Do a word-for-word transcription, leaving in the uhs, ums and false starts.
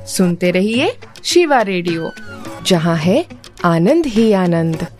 सुनते रहिए शिवा रेडियो, जहाँ है आनंद ही आनंद।